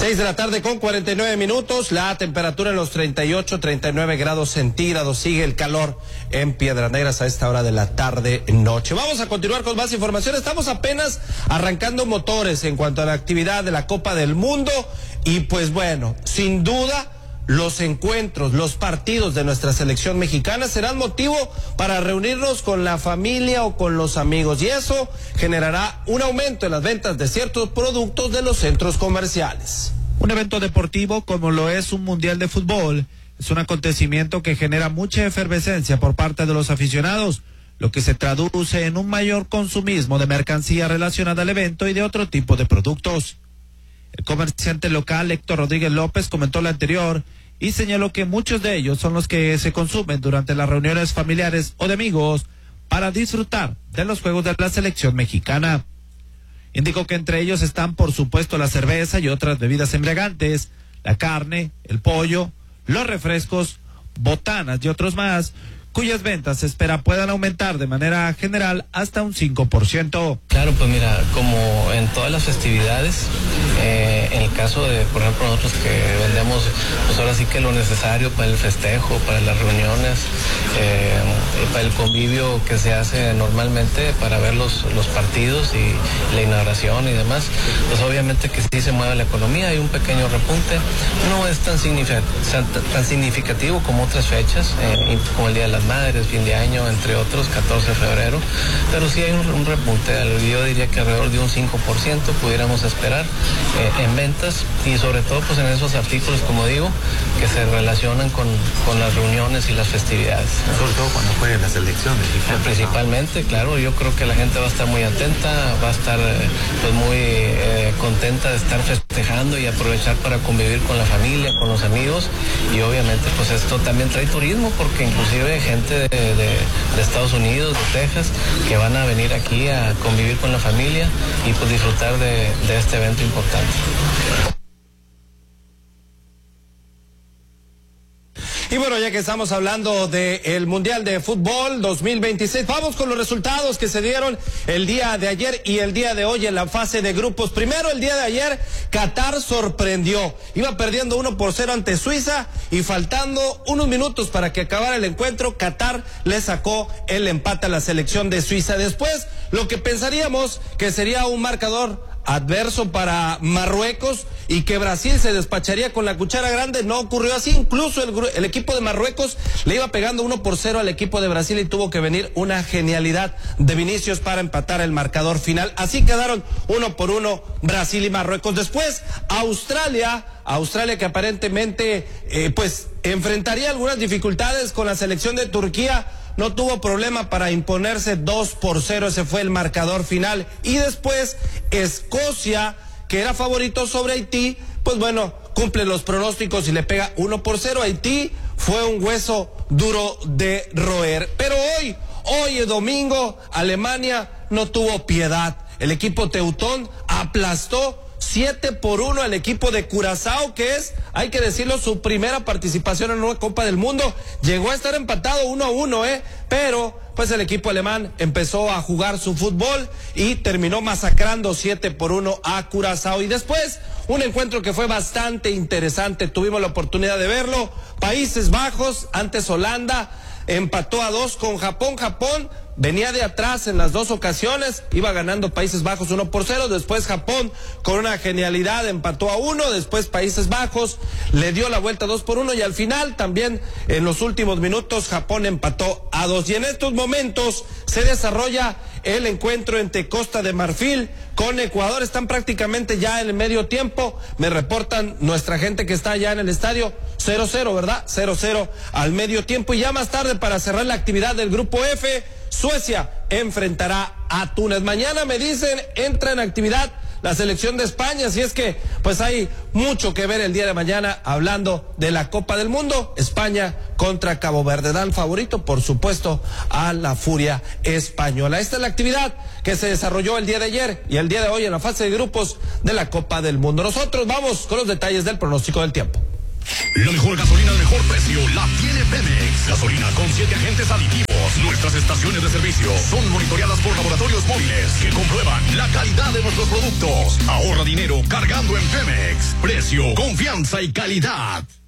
6 de la tarde con 49 minutos, la temperatura en los 38, 39 grados centígrados, sigue el calor en Piedras Negras a esta hora de la tarde noche. Vamos a continuar con más información, estamos apenas arrancando motores en cuanto a la actividad de la Copa del Mundo y pues bueno, sin duda los encuentros, los partidos de nuestra selección mexicana serán motivo para reunirnos con la familia o con los amigos y eso generará un aumento en las ventas de ciertos productos de los centros comerciales. Un evento deportivo como lo es un mundial de fútbol es un acontecimiento que genera mucha efervescencia por parte de los aficionados, lo que se traduce en un mayor consumismo de mercancía relacionada al evento y de otro tipo de productos. El comerciante local Héctor Rodríguez López comentó lo anterior y señaló que muchos de ellos son los que se consumen durante las reuniones familiares o de amigos para disfrutar de los juegos de la selección mexicana. Indicó que entre ellos están por supuesto la cerveza y otras bebidas embriagantes, la carne, el pollo, los refrescos, botanas y otros más, cuyas ventas se espera puedan aumentar de manera general hasta un 5%. Claro, pues mira, como en todas las festividades, en el caso de, por ejemplo, nosotros que vendemos, pues ahora sí que lo necesario para el festejo, para las reuniones, para el convivio que se hace normalmente para ver los partidos y la inauguración y demás, pues obviamente que sí se mueve la economía, hay un pequeño repunte, no es tan significativo como otras fechas, como el Día de la Madres, fin de año, entre otros, 14 de febrero, pero sí hay un repunte, yo diría que alrededor de un 5% pudiéramos esperar en ventas y sobre todo pues en esos artículos, como digo, que se relacionan con las reuniones y las festividades. Sobre todo cuando juegue la selección mexicana. Principalmente, claro, yo creo que la gente va a estar muy atenta, va a estar pues muy contenta de estar festejando y aprovechar para convivir con la familia, con los amigos y obviamente pues esto también trae turismo porque inclusive gente de Estados Unidos, de Texas, que van a venir aquí a convivir con la familia y pues disfrutar de este evento importante. Y bueno, ya que estamos hablando del Mundial de Fútbol 2026, vamos con los resultados que se dieron el día de ayer y el día de hoy en la fase de grupos. Primero, el día de ayer, Qatar sorprendió. Iba perdiendo 1-0 ante Suiza y faltando unos minutos para que acabara el encuentro, Qatar le sacó el empate a la selección de Suiza. Después, lo que pensaríamos que sería un marcador adverso para Marruecos y que Brasil se despacharía con la cuchara grande, no ocurrió así. Incluso el equipo de Marruecos le iba pegando 1-0 al equipo de Brasil y tuvo que venir una genialidad de Vinicius para empatar el marcador final. Así quedaron 1-1 Brasil y Marruecos. Después Australia que aparentemente pues enfrentaría algunas dificultades con la selección de Turquía, no tuvo problema para imponerse 2-0, ese fue el marcador final. Y después Escocia, que era favorito sobre Haití, pues bueno, cumple los pronósticos y le pega 1-0. Haití fue un hueso duro de roer. Pero hoy es domingo, Alemania no tuvo piedad. El equipo teutón aplastó 7-1 al equipo de Curazao, que es, hay que decirlo, su primera participación en una Copa del Mundo. Llegó a estar empatado 1-1, pero pues el equipo alemán empezó a jugar su fútbol y terminó masacrando 7-1 a Curazao. Y después, un encuentro que fue bastante interesante, tuvimos la oportunidad de verlo. Países Bajos, antes Holanda, empató a 2 con Japón. Japón venía de atrás en las dos ocasiones, iba ganando Países Bajos 1-0, después Japón con una genialidad empató a 1, después Países Bajos le dio la vuelta 2-1 y al final también en los últimos minutos Japón empató a 2. Y en estos momentos se desarrolla el encuentro entre Costa de Marfil con Ecuador, están prácticamente ya en el medio tiempo, me reportan nuestra gente que está allá en el estadio, 0-0, ¿verdad? 0-0 al medio tiempo. Y ya más tarde, para cerrar la actividad del grupo F, Suecia enfrentará a Túnez. Mañana me dicen entra en actividad la selección de España, así es que pues hay mucho que ver el día de mañana hablando de la Copa del Mundo. España contra Cabo Verde, dan favorito por supuesto a la furia española. Esta es la actividad que se desarrolló el día de ayer y el día de hoy en la fase de grupos de la Copa del Mundo. Nosotros vamos con los detalles del pronóstico del tiempo. La mejor gasolina al mejor precio la tiene Pemex. Gasolina con 7 agentes aditivos. Nuestras estaciones de servicio son monitoreadas por laboratorios móviles que comprueban la calidad de nuestros productos. Ahorra dinero cada recargando en Pemex. Precio, confianza y calidad.